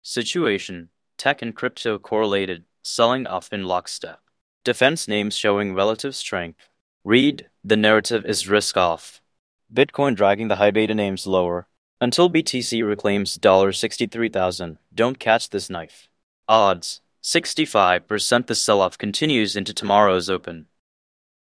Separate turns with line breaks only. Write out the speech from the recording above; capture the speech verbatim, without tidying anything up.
Situation: Tech and crypto correlated, selling off in lockstep. Defense names showing relative strength. Read: the narrative is risk off. Bitcoin dragging the high beta names lower until B T C reclaims sixty-three thousand. Don't catch this knife. Odds: sixty-five percent the sell-off continues into tomorrow's open.